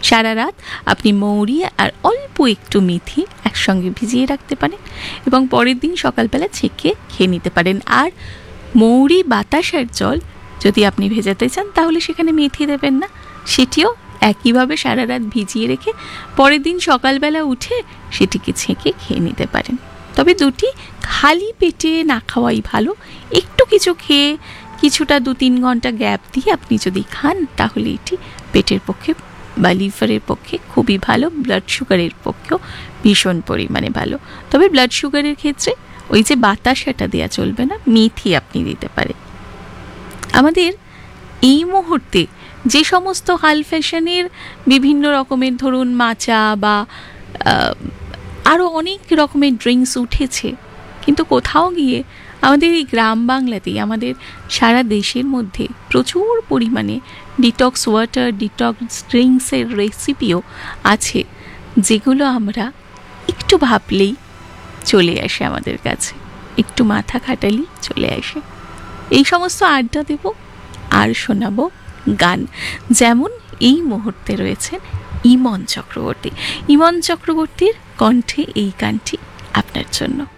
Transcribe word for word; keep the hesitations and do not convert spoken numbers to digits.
সারা রাত আপনি মৌরি আর অল্প একটু মেথি একসঙ্গে ভিজিয়ে রাখতে পারেন এবং পরের দিন সকালবেলা ছেঁকে খেয়ে নিতে পারেন। আর মৌরি বাতাসার জল যদি আপনি ভেজাতে চান তাহলে সেখানে মেথি দেবেন না, সেটিও একইভাবে সারা রাত ভিজিয়ে রেখে পরের দিন সকালবেলা উঠে সেটিকে ছেঁকে খেয়ে নিতে পারেন। তবে দুটি খালি পেটে না খাওয়াই ভালো। একটু কিছু খেয়ে কিছুটা দু তিন ঘন্টা গ্যাপ দিয়ে আপনি যদি খান তাহলে এটি পেটের পক্ষে বা লিভারের পক্ষে খুবই ভালো, ব্লাড সুগারের পক্ষেও ভীষণ পরিমাণে ভালো। তবে ব্লাড সুগারের ক্ষেত্রে ওই যে বাতাসাটা দেওয়া চলবে না, মেথি আপনি দিতে পারেন। আমাদের এই মুহূর্তে যে সমস্ত হাল ফ্যাশনের বিভিন্ন রকমের ধরুন মাচা বা আরও অনেক রকমের ড্রিঙ্কস উঠেছে, কিন্তু কোথাও গিয়ে আমাদের এই গ্রাম বাংলাতেই আমাদের সারা দেশের মধ্যে প্রচুর পরিমাণে ডিটক্স ওয়াটার, ডিটক্স ড্রিঙ্কসের রেসিপিও আছে, যেগুলো আমরা একটু ভাবলেই চলে আসে আমাদের কাছে, একটু মাথা খাটালেই চলে আসে। এই সমস্ত আড্ডা দেব আর শোনাবো গান। যেমন এই মুহূর্তে রয়েছেন ইমন চক্রবর্তী। ইমন চক্রবর্তীর কণ্ঠে এই গানটি আপনার জন্য।